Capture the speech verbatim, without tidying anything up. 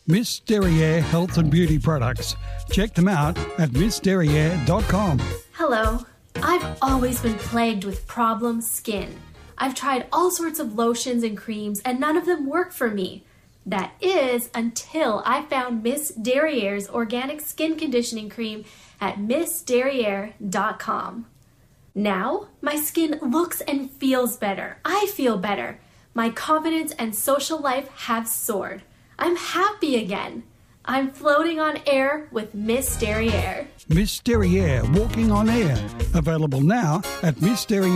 Miss Derriere Health and Beauty Products. Check them out at miss derriere dot com. Hello. I've always been plagued with problem skin. I've tried all sorts of lotions and creams and none of them work for me. That is until I found Miss Derriere's organic skin conditioning cream at miss derriere dot com. Now, my skin looks and feels better. I feel better. My confidence and social life have soared. I'm happy again. I'm floating on air with Miss Derriere. Miss Derriere Walking on Air. Available now at miss derriere